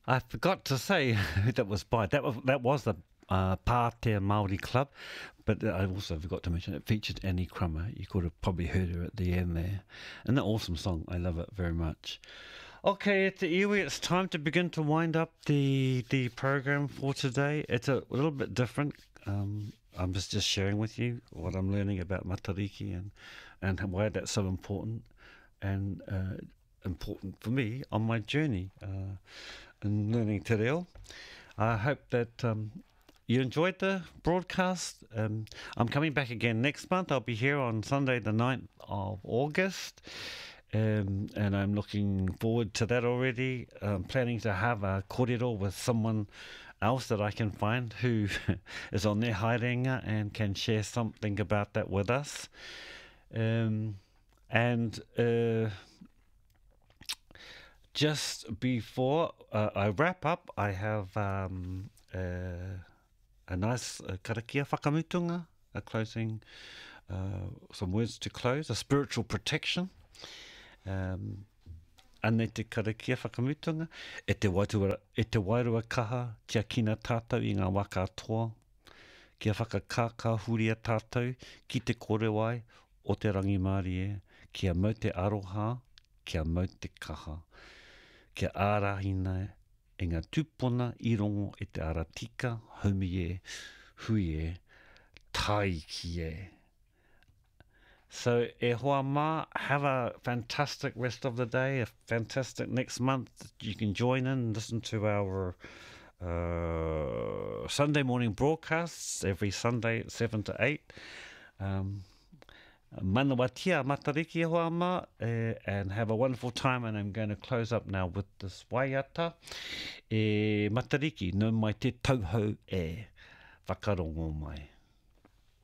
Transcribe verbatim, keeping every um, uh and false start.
I forgot to say who that was by. That was that was the uh, Pātea Māori Club, but I also forgot to mention it featured Annie Crummer. You could have probably heard her at the end there. And an awesome song. I love it very much. Okay, at the iwi, it's time to begin to wind up the the program for today. It's a little bit different. Um, I'm just, just sharing with you what I'm learning about Matariki and, and why that's so important and uh, important for me on my journey uh, in learning te reo. I hope that um, you enjoyed the broadcast. Um, I'm coming back again next month. I'll be here on Sunday the ninth of August. Um, and I'm looking forward to that already. I'm planning to have a kōrero with someone else that I can find who is on their haerenga and can share something about that with us. Um, and uh, just before uh, I wrap up, I have um, uh, a nice uh, karakia whakamutunga, a closing, uh, some words to close, a spiritual protection. Um, Anei te karakia whakamutunga, e te, wairua, e te wairua kaha kia kina tātou i ngā waka atoa, kia whakakākā huria tātou ki te korewai o te rangi Māori e, kia mau te aroha, kia mau te kaha, kia ārahi nei e ngā tūpona i rongo e te aratika, haumi e, hui e, tai ki e. So, e hoa mā, have a fantastic rest of the day, a fantastic next month. You can join in and listen to our uh, Sunday morning broadcasts every Sunday at seven to eight. Um, Manawatia Matariki e hoa mā, uh, and have a wonderful time. And I'm going to close up now with this waiata. E Matariki, no mai te tauhou e whakarongo mai.